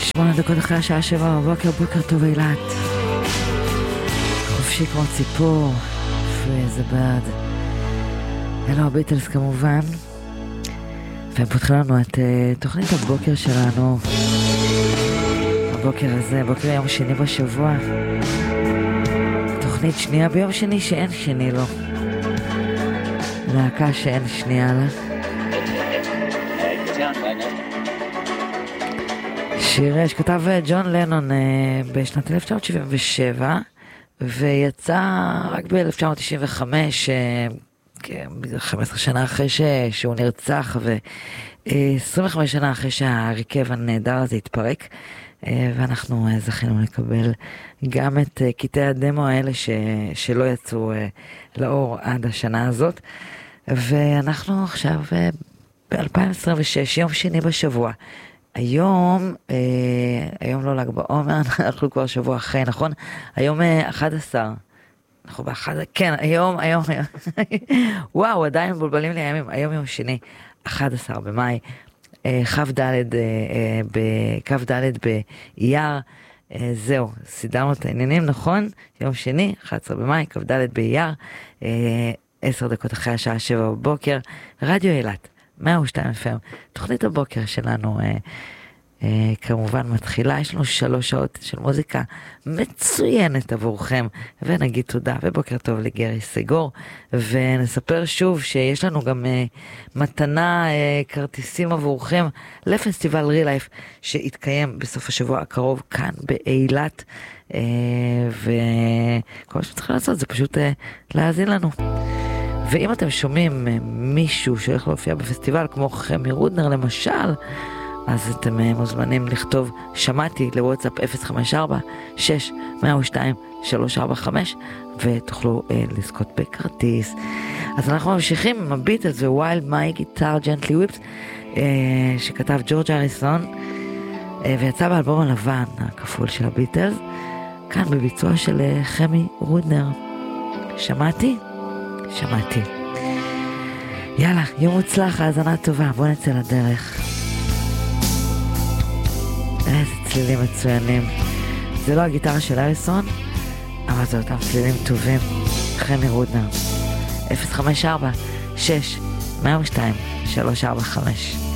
8 דקות אחרי השעה 7 בבוקר, בוקר טוב אילת. חופשי כמו ציפור, Free as a bird. אלו הביטלס כמובן. והם פותחים לנו את תוכנית הבוקר שלנו. הבוקר הזה, בוקר יום שני בשבוע. תוכנית שנייה ביום שני שאין שני לו. להקה שאין שנייה לה. שיר שכתב ג'ון לנון בשנת 1977 ויצא רק ב-1995, 15 שנה אחרי שהוא נרצח ו-25 שנה אחרי שהרכב הנהדר הזה התפרק, ואנחנו זכינו לקבל גם את קטעי הדמו האלה שלא יצאו לאור עד השנה הזאת. ואנחנו עכשיו ב-2026, יום שני בשבוע. היום לא ל"ג בעומר, אנחנו כבר שבוע אחרי, נכון? היום 11, אנחנו כן, היום, וואו, עדיין מבולבלים לי הימים, היום יום שני, 11 במאי, כ"ד באייר, זהו, סידרנו את העניינים, נכון? יום שני, 11 במאי, כ"ד באייר, 10 דקות אחרי השעה 7 בבוקר, רדיו אילת. 102 FM, תוכנית הבוקר שלנו כמובן מתחילה, יש לנו 3 שעות של מוזיקה מצוינת עבורכם, ונגיד תודה ובוקר טוב לגרי סגור, ונספר שוב שיש לנו גם מתנה, כרטיסים עבורכם לפסטיבל רילייף שיתקיים בסוף השבוע הקרוב כאן באילת, וכל מה שצריכים לעשות זה פשוט להאזין לנו. ואם אתם שומעים מישהו שהולך להופיע בפסטיבל, כמו חמי רודנר למשל, אז אתם מוזמנים לכתוב שמעתי לוואטסאפ 054-6-102-345 ותוכלו לזכות בכרטיס. אז אנחנו ממשיכים עם הביטלס ווילד מי גיטר ג'נטלי וויפט שכתב ג'ורג' הריסון ויצא באלבום הלבן הכפול של הביטלס, כאן בביצוע של חמי רודנר. שמעתי? שמעתי. יאללה, יום מוצלח, האזנה טובה, בוא נצא לדרך. איזה צלילים מצוינים. זה לא הגיטרה של אריסון, אבל זה אותם צלילים טובים. חמי רודנר. 054-6-102-345